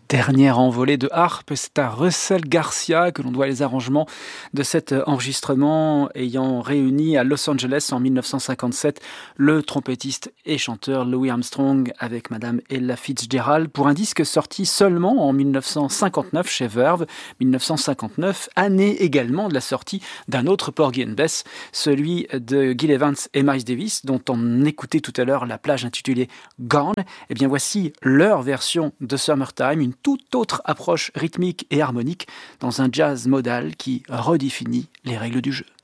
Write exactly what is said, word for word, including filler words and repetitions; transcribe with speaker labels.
Speaker 1: Dernière envolée de harpe, c'est à Russell Garcia que l'on doit les arrangements de cet enregistrement ayant réuni à Los Angeles en mille neuf cent cinquante-sept le trompettiste et chanteur Louis Armstrong avec Madame Ella Fitzgerald pour un disque sorti seulement en mille neuf cent cinquante-neuf chez Verve, mille neuf cent cinquante-neuf, année également de la sortie d'un autre Porgy and Bess, celui de Gil Evans et Miles Davis dont on écoutait tout à l'heure la plage intitulée Gone. Et bien voici leur version de Summertime, une toute autre approche rythmique et harmonique dans un jazz modal qui redéfinit les règles du jeu.